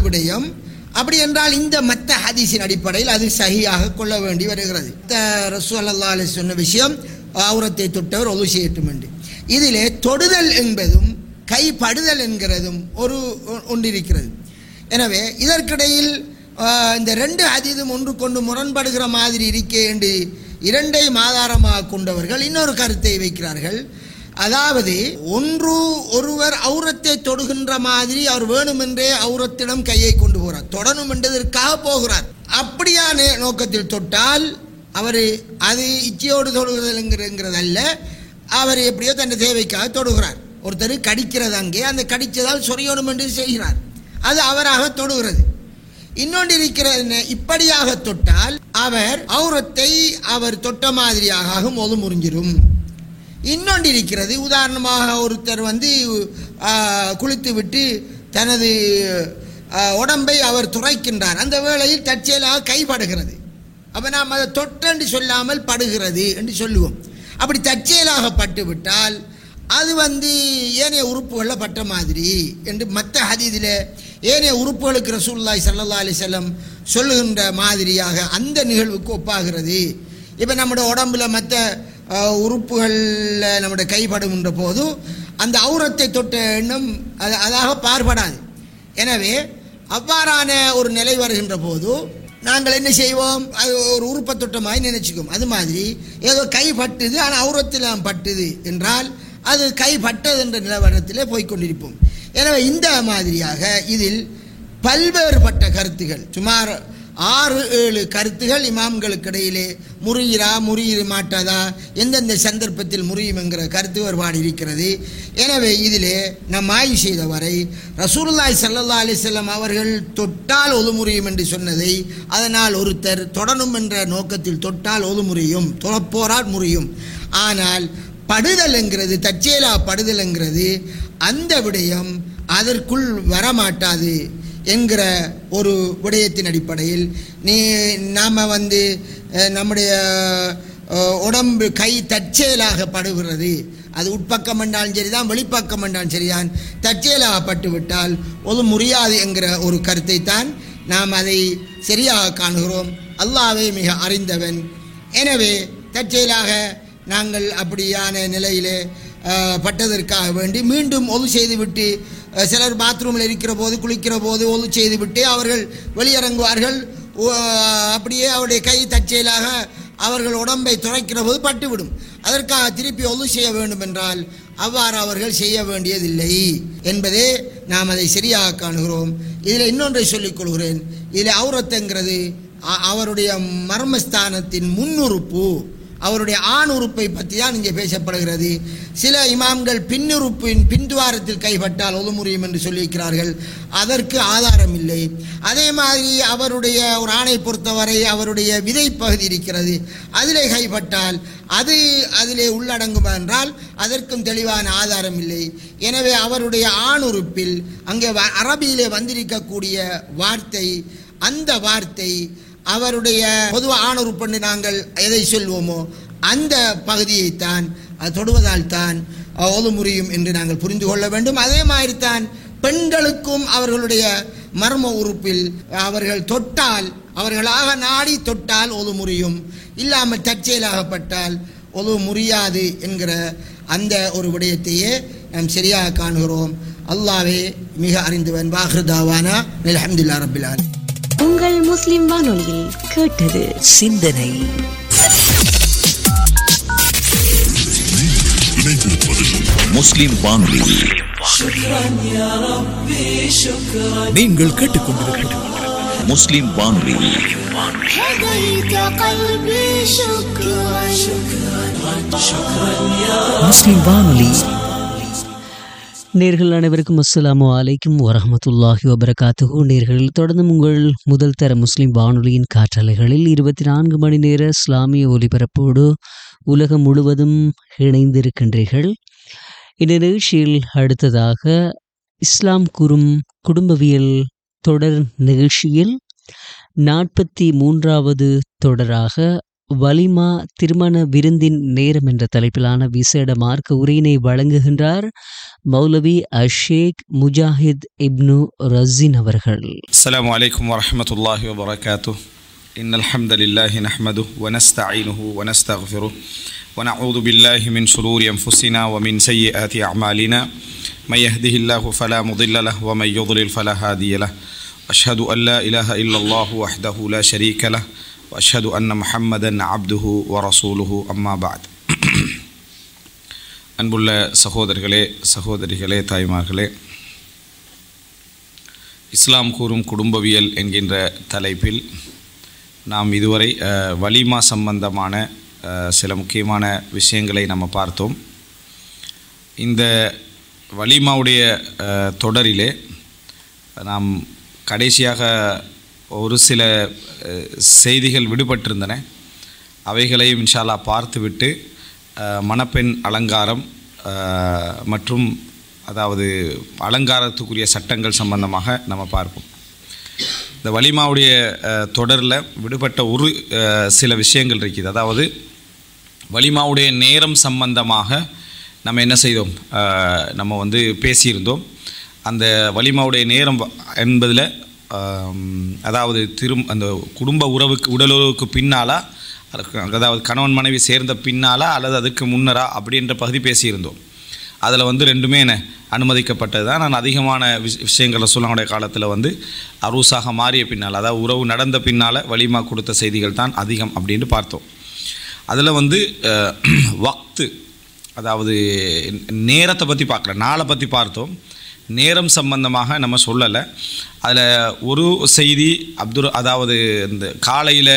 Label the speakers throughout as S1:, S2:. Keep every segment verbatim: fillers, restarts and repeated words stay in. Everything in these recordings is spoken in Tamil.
S1: விடயம். அப்படி என்றால் இந்த மத்த ஹதீஸின் அடிப்படையில் அது சஹீஹாக கொள்ள வேண்டி வருகிறது. ரசூல் ஸல்லல்லாஹு அலைஹி வஸல்லம் சொன்ன விஷயம் அவுரத்தை தொட்டவர் ஒது செய்யட்டும் என்று. இதிலே தொடுதல் என்பதும் கைப்படுதல் என்கிறதும் ஒரு ஒன்றிருக்கிறது. எனவே இதற்கிடையில் இந்த ரெண்டு ஹதீஸும் ஒன்று கொண்டு முரண்படுகிற மாதிரி இருக்கே என்று இரண்டையும் ஆதாரமாக கொண்டவர்கள் இன்னொரு கருத்தை வைக்கிறார்கள். அதாவது ஒன்று ஒருவர் அவுரத்தை தொடுகின்ற மாதிரி அவர் வேணுமென்றே அவுரத்திடம் கையை கொண்டு போகிறார், தொடணும் என்றதற்காக போகிறார். அப்படியான நோக்கத்தில் தொட்டால் அவர் அது இச்சையோடு தொடுகிறதுங்கிறதல்ல, அவர் எப்படியோ தன் தேவைக்காக தொடுகிறார். ஒருத்தர் கடிக்கிறது அங்கே, அந்த கடித்ததால் சொரியணும் என்று செய்கிறார், அது அவராக தொடுகிறது. இன்னொன்று இருக்கிறது, இப்படியாக தொட்டால் அவர் அவுரத்தை அவர் தொட்ட மாதிரியாக ஆகும், ஒது முறிஞ்சிடும். இன்னொன்று இருக்கிறது, உதாரணமாக ஒருத்தர் வந்து குளித்து விட்டு தனது உடம்பை அவர் துரைக்கின்றார், அந்த வேளையில் தற்செயலாக கைப்படுகிறது. அப்போ நாம் அதை தொட்டென்று சொல்லாமல் படுகிறது என்று சொல்லுவோம். அப்படி தற்செயலாக பட்டுவிட்டால் அது வந்து ஏனைய உறுப்புகளில் பட்ட மாதிரி என்று மற்ற ஹதீஸில் ஏனைய உறுப்புகளுக்கு ரசூலுல்லாஹி ஸல்லல்லாஹு அலைஹி வஸல்லம் சொல்லுகின்ற மாதிரியாக அந்த நிகழ்வுக்கு ஒப்பாகிறது. இப்போ நம்முடைய உடம்பில் மற்ற உறுப்புகளில் நம்முடைய கைப்படுகின்ற போது அந்த அவுரத்தை தொட்ட எண்ணம் அது அதாக பார்படாது. எனவே அவ்வாறான ஒரு நிலை வருகின்ற போது நாங்கள் என்ன செய்வோம், அது ஒரு உறுப்பை தொட்ட மாதிரி நினைச்சுக்கோம். அது மாதிரி ஏதோ கை பட்டுது ஆனால் அவுரத்தில் பட்டுது என்றால் அது கை பட்டது என்ற நிலவரத்திலே போய்கொண்டிருப்போம். எனவே இந்த மாதிரியாக இதில் பல்வேறுபட்ட கருத்துகள், சுமார் ஆறு ஏழு கருத்துகள் இமாம்களுக்கு இடையிலே முறியிறா முறியிற மாட்டாதா, எந்தெந்த சந்தர்ப்பத்தில் முறியும் என்கிற கருத்து வேறுபாடு இருக்கிறது. எனவே இதிலே நம் ஆய்வு செய்த வரை ரசூலுல்லாஹி ஸல்லல்லாஹு அலைஹி வஸல்லம் அவர்கள் தொட்டால் ஒது முறியும் என்று சொன்னதை, அதனால் ஒருத்தர் தொடணும் என்ற நோக்கத்தில் தொட்டால் ஒது முறியும், தொழப்போரால் முறியும். ஆனால் படுதல் என்கிறது, தற்செயலா படுதல் என்கிறது, அந்த விடயம் அதற்குள் வரமாட்டாது என்கிற ஒரு விடயத்தின் அடிப்படையில் நீ நாம் வந்து நம்முடைய உடம்பு கை தற்செயலாக படுகிறது, அது உட்பக்கம் என்றாலும் சரிதான் வெளிப்பக்கம் என்றாலும் சரிதான், தற்செயலாக பட்டுவிட்டால் ஒரு முறியாது என்கிற ஒரு கருத்தை தான் நாம் அதை சரியாக காணுகிறோம். அல்லாஹ்வே மிக அறிந்தவன். எனவே தற்செயலாக நாங்கள் அப்படியான நிலையிலே பட்டதற்காக வேண்டி மீண்டும் ஒது செய்துவிட்டு, சிலர் பாத்ரூமில் இருக்கிற போது குளிக்கிற போது ஒது செய்துவிட்டு அவர்கள் வெளியிறங்குவார்கள், அப்படியே அவருடைய கை தற்செயலாக அவர்கள் உடம்பை துளைக்கிற போது பட்டுவிடும். அதற்காக திருப்பி ஒது செய்ய வேண்டும் என்றால் அவ்வாறு அவர்கள் செய்ய வேண்டியதில்லை என்பதே நாம் அதை சரியாக காணுகிறோம். இதில் இன்னொன்றை சொல்லிக் கொள்கிறேன். இதில் அவுரத்துங்கிறது அவருடைய மர்மஸ்தானத்தின் முன்னுறுப்பு, அவருடைய ஆண் உறுப்பை பற்றி தான் இங்கே பேசப்படுகிறது. சில இமாம்கள் பின்னுறுப்பின் பின்துவாரத்தில் கைப்பட்டால் ஒது முறியும் என்று சொல்லியிருக்கிறார்கள். அதற்கு ஆதாரம் இல்லை. அதே மாதிரி அவருடைய ஒரு ஆணை பொறுத்தவரை அவருடைய விதை பகுதி இருக்கிறது, அதிலே கைப்பட்டால் அது அதிலே உள்ளடங்குமா என்றால் அதற்கும் தெளிவான ஆதாரம் இல்லை. எனவே அவருடைய ஆண் உறுப்பில் அங்கே அரபியிலே வந்திருக்கக்கூடிய வார்த்தை, அந்த வார்த்தை அவருடைய பொதுவாக ஆணுறுப்பண்டு நாங்கள் எதை சொல்வோமோ அந்த பகுதியைத்தான் அது தொடுவதால் தான் ஒது முறியும் என்று நாங்கள் புரிந்து கொள்ள வேண்டும். அதே மாதிரி தான் பெண்களுக்கும் அவர்களுடைய மர்ம உறுப்பில் அவர்கள் தொட்டால், அவர்களாக நாடி தொட்டால் ஒது முறியும், இல்லாமல் தற்செயலாகப்பட்டால் ஒது முறியாது என்கிற அந்த ஒரு விடயத்தையே நாம் சரியாக காணுகிறோம். அல்லாஹ்வே மிக அறிந்தவன். வாஹ்ருதாவானா அல்ஹம்துலில்லாஹி ரப்பில் ஆலமீன்.
S2: உங்கள் முஸ்லிம் வானொலியில் கேட்டது சிந்தனை.
S3: முஸ்லிம் வானொலி. நீங்கள் கேட்டுக்கொண்டிருக்கிறது முஸ்லிம் வானொலி. முஸ்லிம் வானொலி.
S4: நேர்கள் அனைவருக்கும் அஸ்ஸலாமு அலைக்கும் வரஹ்மத்துல்லாஹி வபரகாத்துஹு. நேர்கள் தொடர்ந்து உங்கள் முதல் தர முஸ்லிம் வானொலியின் காற்றலைகளில் இருபத்தி நான்கு மணி நேர இஸ்லாமிய ஒலிபரப்போடு உலகம் முழுவதும் இணைந்திருக்கின்றீர்கள். இந்த நிகழ்ச்சியில் அடுத்ததாக இஸ்லாம் கூறும் குடும்பவியல் தொடர் நிகழ்ச்சியில் நாற்பத்தி மூன்றாவது தொடராக வலிமா திருமண விருந்தின் நேரம் என்ற தலைப்பிலான விசேட மார்க்க உரையினை வழங்குகின்றார் மௌலவி அஷேக் முஜாஹித் இப்னு ரஸின் அவர்கள்.
S5: அஸ்ஸலாமு அலைக்கும் வரஹ்மத்துல்லாஹி வபரகாத்துஹ். இன்னல் ஹம்தலில்லாஹி நஹ்மதுஹு வ நஸ்தஈனுஹு வ நஸ்தக்ஃபிருஹு வ நஊது பில்லாஹி மின் ஷுரூரி அன்ஃபுஸினா வ மின் ஸய்யிஆத்தி அஅமாலினா மை யஹ்திஹில்லாஹு ஃபலா முضில்ல லஹு வ மை யுضلل ஃபலா ஹாதிய லஹு. அஷ்ஹது அல்லா இலாஹ இல்லல்லாஹு வஹ்தஹு லா ஷரீக லஹு வ அஷ்ஹது அன்ன முஹம்மதன் அப்துஹு வ ரசூலுஹு அம்மா பஅத். அன்புள்ள சகோதரர்களே, சகோதரிகளே, தாய்மார்களே, இஸ்லாம் கூறும் குடும்பவியல் என்கின்ற தலைப்பில் நாம் இதுவரை வலிமா சம்பந்தமான சில முக்கியமான விஷயங்களை நம்ம பார்த்தோம். இந்த வலிமாவுடைய தொடரிலே நாம் கடைசியாக ஒரு சில செய்திகள் விடுபட்டிருந்தன. அவைகளையும் இன்ஷா அல்லாஹ் பார்த்துவிட்டு மணப்பெண் அலங்காரம் மற்றும் அதாவது அலங்காரத்துக்குரிய சட்டங்கள் சம்பந்தமாக நம்ம பார்ப்போம். இந்த வலிமாவுடைய தொடரில் விடுபட்ட ஒரு சில விஷயங்கள் இருக்குது. அதாவது வலிமாவுடைய நேரம் சம்பந்தமாக நம்ம என்ன செய்தோம், நம்ம வந்து பேசியிருந்தோம். அந்த வலிமாவுடைய நேரம் என்பதில் அதாவது திரும் அந்த குடும்ப உறவுக்கு உடலுறவுக்கு பின்னாலா, அதாவது கணவன் மனைவி சேர்ந்த பின்னாலா அல்லது அதுக்கு முன்னரா அப்படின்ற பகுதி பேசியிருந்தோம். அதில் வந்து ரெண்டுமே என்ன அனுமதிக்கப்பட்டது தான். நான் அதிகமான விஷ விஷயங்கள் ரசூலுல்லாஹ்வுடைய காலத்தில் வந்து அரூசாக மாறிய பின்னால், அதாவது உறவு நடந்த பின்னால் வலிமா கொடுத்த செய்திகள் தான் அதிகம் அப்படின்னு பார்த்தோம். அதில் வந்து வக்து, அதாவது நேரத்தை பற்றி பார்க்கல, நாளை பற்றி பார்த்தோம். நேரம் சம்பந்தமாக நம்ம சொல்லலை. அதில் ஒரு செய்தி அப்துல் அதாவது இந்த காலையில்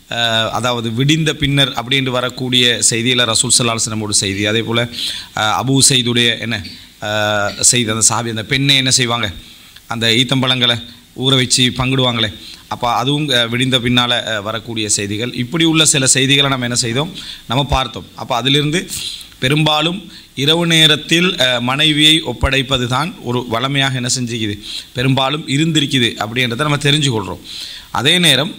S5: அதாவது விடிந்த பின்னர் அப்படின்ட்டு வரக்கூடிய செய்தியில் ரசூல் ஸல்லல்லாஹு அலைஹி வஸல்லம் ஒரு செய்தி. அதே போல் அபூ சைதுடைய என்ன செய்தி, அந்த சஹாபி அந்த பெண்ணை என்ன செய்வாங்க, அந்த ஈத்தம்பழங்களை ஊற வச்சு பங்கிடுவாங்களே, அப்போ அதுவும் விடிந்த பின்னால் வரக்கூடிய செய்திகள். இப்படி உள்ள சில செய்திகளை நம்ம என்ன செய்தோம், நம்ம பார்த்தோம். அப்போ அதிலிருந்து பெரும்பாலும் இரவு நேரத்தில் மனைவியை ஒப்படைப்பது தான் ஒரு வளமையாக என்ன செஞ்சுக்குது, பெரும்பாலும் இருந்திருக்குது அப்படின்றத நம்ம தெரிஞ்சுக்கொள்கிறோம். அதே நேரம்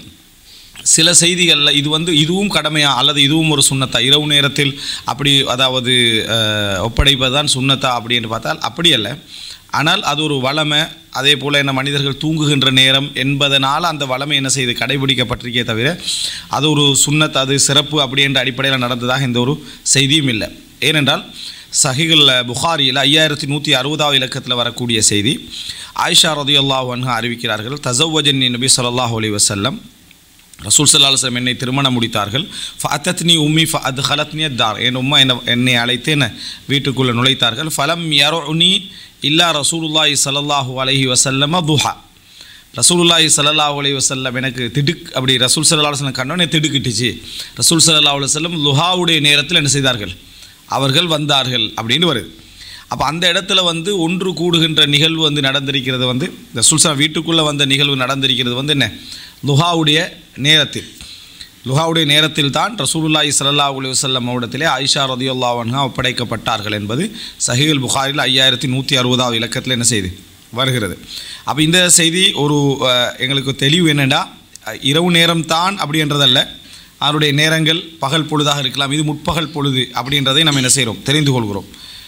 S5: சில செய்திகளில் இது வந்து இதுவும் கடமையா அல்லது இதுவும் ஒரு சுன்னத்தா, இரவு நேரத்தில் அப்படி அதாவது ஒப்படைப்பது தான் சுன்னத்தா அப்படின்னு பார்த்தால் அப்படி அல்ல. ஆனால் அது ஒரு வளமை. அதே போல் என்ன மனிதர்கள் தூங்குகின்ற நேரம் என்பதனால் அந்த வளமை என்ன செய்து கடைபிடிக்கப்பட்டிருக்கே தவிர அது ஒரு சுன்னத், அது சிறப்பு அப்படின்ற அடிப்படையில் நடந்ததாக எந்த ஒரு செய்தியும் இல்லை. ஏனென்றால் சஹீஹுல் புகாரியில் ஐயாயிரத்தி நூற்றி அறுபதாவது இலக்கத்தில் வரக்கூடிய செய்தி, ஆயிஷா ரலியல்லாஹு அன்ஹா அறிவிக்கிறார்கள், தஸவ்வஜனி நபி ஸல்லல்லாஹு அலைஹி வஸல்லம், ரசூல் ஸல்லல்லாஹு அலைஹி வஸல்லம் என்னை திருமணம் முடித்தார்கள். ஃபஅத்தத்னி உம்மி ஃபஅத்கலத்னி அத்தார், என் உம்மா என்ன என்னை அழைத்து என்ன வீட்டுக்குள்ளே நுழைத்தார்கள். ஃபலம் யருனி இல்லா ரசூலுல்லாஹி ஸல்லல்லாஹு அலைஹி வஸல்லம் துஹா, ரசூலுல்லாஹி ஸல்லல்லாஹு அலைஹி வஸல்லம் எனக்கு திடுக் அப்படி ரசூல் ஸல்லல்லாஹு அலைஹி வஸல்லம் கண்ணோனே திடுக்கிட்டுச்சு. ரசூல் ஸல்லல்லாஹு அலைஹி வஸல்லம் லுஹாவுடைய நேரத்தில் என்ன செய்தார்கள், அவர்கள் வந்தார்கள் அப்படின்னு வருது. அப்போ அந்த இடத்துல வந்து ஒன்று கூடுகின்ற நிகழ்வு வந்து நடந்திருக்கிறது, வந்து ரசூல் ஸல்லல்லாஹு வீட்டுக்குள்ளே வந்த நிகழ்வு நடந்திருக்கிறது வந்து என்ன லுஹாவுடைய நேரத்தில். லுஹாவுடைய நேரத்தில் தான் ரசூலுல்லாஹி ஸல்லல்லாஹு அலைஹி வஸல்லம் அவரிடத்திலே ஆயிஷா ரலியல்லாஹு அன்ஹா ஒப்படைக்கப்பட்டார்கள் என்பது சஹீஹுல் புகாரியில் ஐயாயிரத்தி நூற்றி அறுபதாவது இலக்கத்தில் என்ன செய்து வருகிறது. அப்போ இந்த செய்தி ஒரு எங்களுக்கு தெளிவு என்னென்னா, இரவு நேரம் தான் அப்படின்றதல்ல, அவருடைய நேரங்கள் பகல் பொழுதாக இருக்கலாம், இது முற்பகல் பொழுது அப்படின்றதை நம்ம என்ன செய்கிறோம், தெரிந்து கொள்கிறோம்.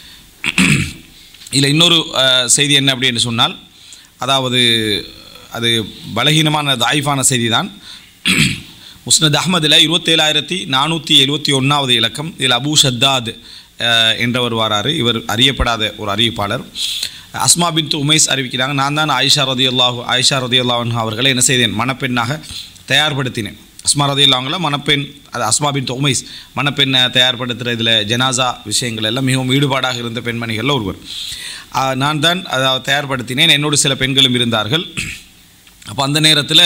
S5: இல்லை இன்னொரு செய்தி என்ன அப்படின்னு சொன்னால், அதாவது அது பலகீனமான தாயிஃபான செய்தி தான். முஸ்னத் அஹ்மதில் இருபத்தேழாயிரத்தி நானூற்றி எழுபத்தி ஒன்றாவது இலக்கம். இதில் அபூ ஷத்தாத் என்றவர் வராரு. இவர் அறியப்படாத ஒரு அறிவிப்பாளர். அஸ்மா பின்த் உமைஸ் அறிவிக்கிறாங்க, நான் தான் ஆயிஷா ரலியல்லாஹு ஆயிஷா ரலியல்லாஹு அன்ஹா அவர்களை என்ன செய்தேன், மணப்பெண்ணாக தயார்படுத்தினேன். அஸ்மா ரலியல்லாஹுங்கள மணப்பெண், அது அஸ்மா பின்த் உமைஸ் மணப்பெண்ணை தயார்படுத்துறதில் ஜனாசா விஷயங்கள் எல்லாம் மிகவும் ஈடுபாடாக இருந்த பெண்மணிகளில் ஒருவர். நான் தான் அதை தயார்படுத்தினேன், என்னோடு சில பெண்களும் இருந்தார்கள். அப்போ அந்த நேரத்தில்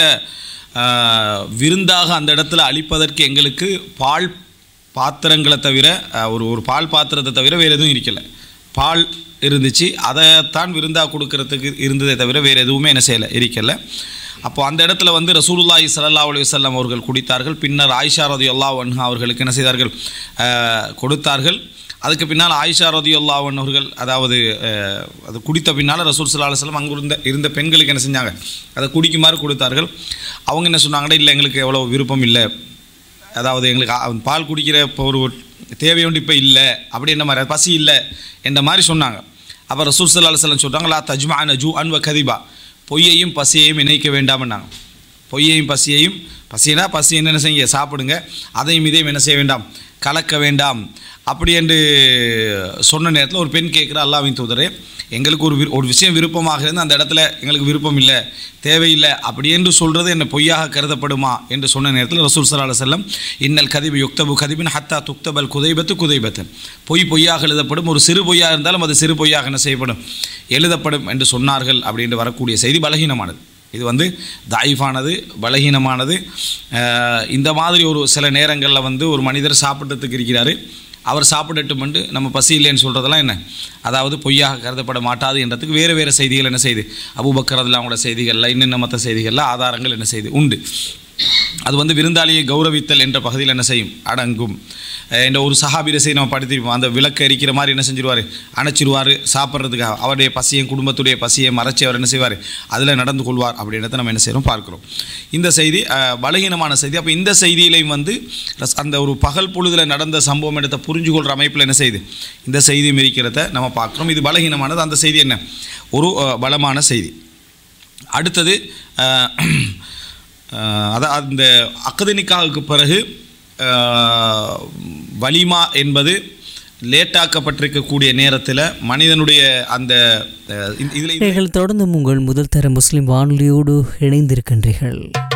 S5: விருந்தாக அந்த இடத்துல அளிப்பதற்கு எங்களுக்கு பால் பாத்திரங்களை தவிர ஒரு ஒரு பால் பாத்திரத்தை தவிர வேறு எதுவும் இருக்கலை. பால் இருந்துச்சு, அதைத்தான் விருந்தாக கொடுக்கறதுக்கு இருந்ததை தவிர வேறு எதுவுமே என்ன செய்யலை, இருக்கலை. அப்போ அந்த இடத்துல வந்து ரசூலுல்லாஹி ஸல்லல்லாஹு அலைஹி வஸல்லம் அவர்கள் குடித்தார்கள். பின்னர் ஆயிஷா ரலியல்லாஹு அன்ஹா அவர்களுக்கு என்ன செய்தார்கள், கொடுத்தார்கள். அதுக்கு பின்னால் ஆயிஷா ரலியல்லாஹு அன்ஹா அவர்கள் அதாவது அது குடித்த பின்னால் ரசூல் ஸல்லல்லாஹு அலைஹி வஸல்லம் அங்கே இருந்த இருந்த பெண்களுக்கு என்ன செஞ்சாங்க, அதை குடிக்குமாறு கொடுத்தார்கள். அவங்க என்ன சொன்னாங்கன்னா, இல்லை எங்களுக்கு எவ்வளோ விருப்பம் இல்லை, அதாவது எங்களுக்கு ஆ- பால் குடிக்கிற இப்போ ஒரு தேவை ஒன்று இப்போ இல்லை அப்படி என்ன மாதிரி பசி இல்லை என்ற மாதிரி சொன்னாங்க. அப்போ ரசூல் ஸல்லல்லாஹு அலைஹி வஸல்லம் சொல்கிறாங்க, லா தஜ்மஅன ஜூஅன் வ கதிபா, பொய்யையும் பசியையும் இணைக்க வேண்டாம்னாங்க. பொய்யையும் பசியையும், பசினா பசி என்னென்ன செய்ய சாப்பிடுங்க, அதையும் இதையும் என்ன செய்ய வேண்டாம், கலக்க வேண்டாம் அப்படி என்று சொன்ன நேரத்தில் ஒரு பெண் கேட்குற, அல்லாஹ்வின் தூதரே, எங்களுக்கு ஒரு ஒரு விஷயம் விருப்பமாக இருந்து அந்த இடத்துல எங்களுக்கு விருப்பம் இல்லை, தேவையில்லை அப்படி என்று சொல்கிறது என்ன பொய்யாக கருதப்படுமா என்று சொன்ன நேரத்தில் ரசூல் ஸல்லல்லாஹு அலைஹி வஸல்லம், இன்னல் கதிபு யுக்தபு கதிபின் ஹத்தா துக்தபல் குதைபத்து குதைபத்தன், பொய் பொய்யாக எழுதப்படும், ஒரு சிறு பொய்யாக இருந்தாலும் அது சிறு பொய்யாக என்ன செய்யப்படும், எழுதப்படும் என்று சொன்னார்கள். அப்படின்று வரக்கூடிய செய்தி பலகீனமானது. இது வந்து தாயிஃபானது, பலகீனமானது. இந்த மாதிரி ஒரு சில நேரங்களில் வந்து ஒரு மனிதர் சாப்பிட்டதுக்கு இருக்கிறாரு, அவர் சாப்பிடட்டும் என்று நம்ம பசி இல்லைன்னு சொல்கிறதெல்லாம் என்ன, அதாவது பொய்யாக கருதப்பட மாட்டாது என்றதுக்கு வேறு வேறு செய்திகள் என்ன செய்யுது, அபூபக்கர் ரலியல்லாஹு செய்திகளில் இன்னும் மற்ற செய்திகளில் ஆதாரங்கள் என்ன செய்யுது உண்டு. அது வந்து விருந்தாளியை கௌரவித்தல் என்ற பகுதியில் என்ன செய்யும், அடங்கும். என்ற ஒரு சஹாபியை செய்து நம்ம படித்திருப்போம், அந்த விளக்கு எரிக்கிற மாதிரி என்ன செஞ்சிருவார், அணைச்சிருவார் சாப்பிட்றதுக்காக, அவருடைய பசியும் குடும்பத்துடைய பசியை மறைச்சி அவர் என்ன செய்வார், அதில் நடந்து கொள்வார் அப்படின்றத நம்ம என்ன செய்கிறோம் பார்க்குறோம். இந்த செய்தி பலகீனமான செய்தி. அப்போ இந்த செய்தியிலையும் வந்து அந்த ஒரு பகல் பொழுதில் நடந்த சம்பவம் எடுத்த புரிஞ்சு கொள்கிற அமைப்பில் என்ன செய்யுது, இந்த செய்தியும் இருக்கிறத நம்ம பார்க்குறோம். இது பலகீனமானது, அந்த செய்தி என்ன ஒரு பலமான செய்தி. அடுத்தது அதான் அந்த அக்து நிக்காஹுக்கு பிறகு வலிமா என்பது லேட்டாக்கப்பட்டிருக்கக்கூடிய நேரத்தில் மனிதனுடைய அந்த இதில்
S4: தொடர்ந்து உங்கள் முதல் தர முஸ்லிம் வானொலியோடு இணைந்திருக்கின்றீர்கள்.